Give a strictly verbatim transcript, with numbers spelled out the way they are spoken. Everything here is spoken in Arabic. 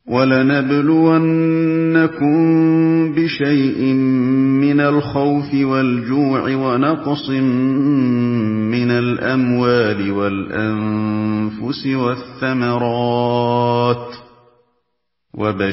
وَلَنَبْلُوَنَّكُم بِشَيْءٍ مِّنَ الْخَوْفِ وَالْجُوعِ وَنَقْصٍ مِّنَ الْأَمْوَالِ وَالْأَنفُسِ وَالثَّمَرَاتِ ۗ